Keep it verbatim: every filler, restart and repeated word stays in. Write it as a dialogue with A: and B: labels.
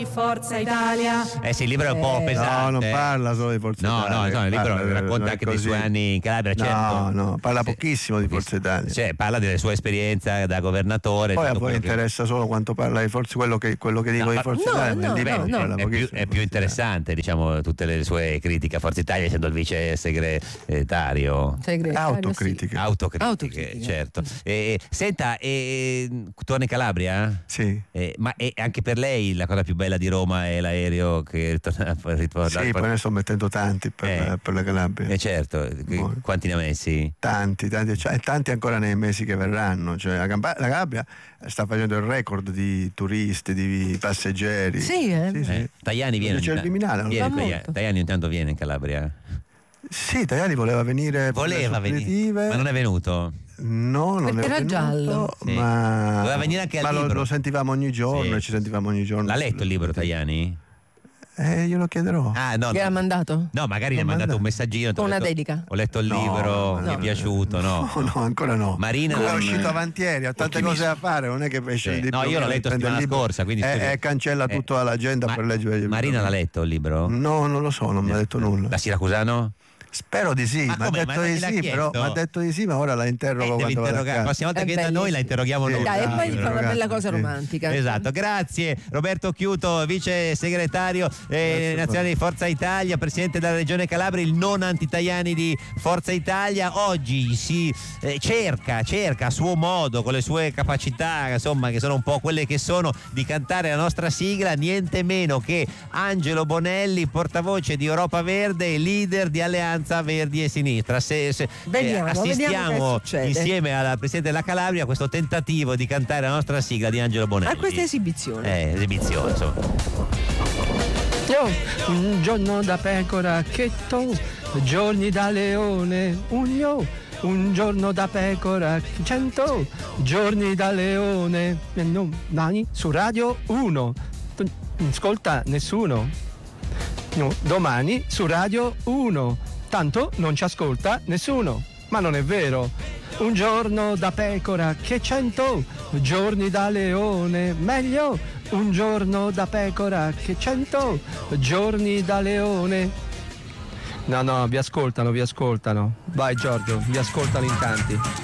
A: Forza Italia.
B: Eh sì, il libro è un po'
A: Eh,
B: pesante.
C: No, non parla solo di Forza
B: No,
C: Italia.
B: no, no, il libro
C: parla-
B: racconta
C: non è
B: anche dei
C: così.
B: suoi anni in Calabria,
C: No,
B: certo.
C: no, parla
B: Sì.
C: pochissimo di Forza Italia.
B: Cioè, parla della sua esperienza da governatore.
C: Poi a
B: tutto
C: voi
B: quello che-
C: interessa solo quanto parla di Forza, quello che, quello che dico
B: No,
C: di
B: ma-
C: Forza
A: no,
C: Italia,
A: no,
C: nel libro
A: no, no.
C: parla
B: È più,
C: pochissimo
B: è
C: di
B: più
C: Forza
B: interessante, diciamo, tutte le sue critiche a Forza Italia, essendo il vice segretario.
A: Segretario,
C: Autocritica.
B: Autocritiche,
A: Autocritiche.
B: certo. Eh, senta, eh, torna in Calabria?
C: Sì.
B: Eh, ma eh, anche per lei la cosa più bella di Roma è l'aereo che ritorna, ritorna
C: Sì, poi ne sto mettendo tanti per,
B: Eh.
C: per la Calabria.
B: Eh certo,
C: Buono.
B: quanti ne ha messi?
C: Tanti, tanti, cioè, tanti ancora nei mesi che verranno. Cioè, la, Campa- la Calabria sta facendo il record di turisti, di passeggeri.
A: Sì, eh?
C: Sì, sì.
B: Eh, Tajani viene,
C: C'è il
B: ogni ta-
C: Viminale, non
B: viene
A: va
B: Tajani,
A: molto.
B: Tajani intanto viene in Calabria.
C: Sì, Tajani voleva venire
B: Voleva
C: per le
B: venire,
C: suppletive.
B: ma non è venuto.
C: No, non
A: Perché
C: è
A: era
C: venuto,
A: giallo.
B: Sì.
C: ma,
B: Doveva venire anche al
C: ma lo,
B: libro.
C: lo sentivamo ogni giorno
B: Sì.
C: e ci sentivamo ogni giorno.
B: L'ha letto il libro Tajani?
C: Eh, glielo chiederò.
B: Ah, no,
A: Gliel'ha
B: no.
A: mandato?
B: No, magari
C: L'ho
B: mi ha mandato
C: mandato.
B: un messaggino.
A: Con
B: ho
A: una
B: letto-
A: dedica?
B: Ho letto il
C: No,
B: libro,
C: no,
B: mi è
C: no.
B: piaciuto, no.
C: No, no, ancora no.
B: Marina
C: Come è
B: non-
C: uscito avanti ieri, ho tante
B: Ottimista.
C: cose da fare, non è che esce
B: Sì.
C: il libro.
B: No, io l'ho
C: prima,
B: letto
C: prende il
B: settimana
C: libro
B: scorsa, quindi
C: e,
B: scusi.
C: e cancella
B: Eh,
C: tutta l'agenda
B: Ma-
C: per leggere il libro.
B: Marina l'ha letto il libro?
C: No, non lo so, non mi ha detto nulla.
B: Da Siracusano?
C: Spero di sì,
B: Ma
C: mi ha
B: come?
C: detto
B: Ma
C: di
B: gliel'ha
C: sì, però
B: chiesto?
C: mi ha detto di sì, ma ora la
B: Eh,
C: interrogo
B: devi
C: quando vado a
B: interrogare. La
C: casa.
B: prossima volta
A: È
B: che viene da noi la
A: bellissimo.
B: interroghiamo
C: Sì.
B: noi.
A: Dai, e poi gli fa una bella cosa
C: Sì.
A: romantica.
B: Esatto, grazie Roberto Chiuto, vice segretario eh, nazionale di Forza Italia, presidente della regione Calabria, il non anti-Tajani di Forza Italia. Oggi si eh, cerca, cerca a suo modo, con le sue capacità, insomma, che sono un po' quelle che sono, di cantare la nostra sigla, niente meno che Angelo Bonelli, portavoce di Europa Verde e leader di Alleanza Verdi e Sinistra. Se, se,
A: Vediamo,
B: eh,
A: vediamo
B: assistiamo
A: che succede.
B: insieme alla presidente della Calabria a questo tentativo di cantare la nostra sigla di Angelo Bonelli.
A: A questa esibizione.
B: Eh, esibizione, insomma.
D: Io, un giorno da pecora che to, giorni da leone, un io, un giorno da pecora, cento giorni da leone, e non, Nani, su Radio uno, non ascolta nessuno. No, domani su Radio uno, tanto non ci ascolta nessuno, ma non è vero. Un giorno da pecora che cento giorni da leone, meglio un giorno da pecora che cento giorni da leone. No, no, vi ascoltano, vi ascoltano. Vai Giorgio, vi ascoltano in tanti.